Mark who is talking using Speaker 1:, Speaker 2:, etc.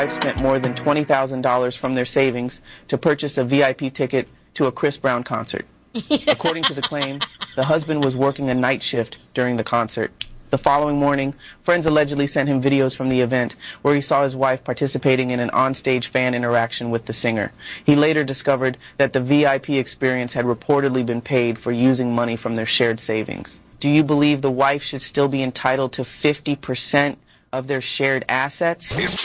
Speaker 1: wife spent more than $20,000 from their savings to purchase a VIP ticket to a Chris Brown concert. According to the claim, the husband was working a night shift during the concert. The following morning, friends allegedly sent him videos from the event where he saw his wife participating in an onstage fan interaction with the singer. He later discovered that the VIP experience had reportedly been paid for using money from their shared savings. Do you believe the wife should still be entitled to 50% of their shared assets?